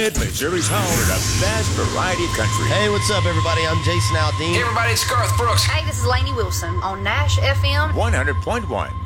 Smith, Missouri's home for the best variety of country. Hey, what's up, everybody? I'm Jason Aldean. Hey, everybody, it's Garth Brooks. Hey, this is Lainey Wilson on Nash FM 100.1.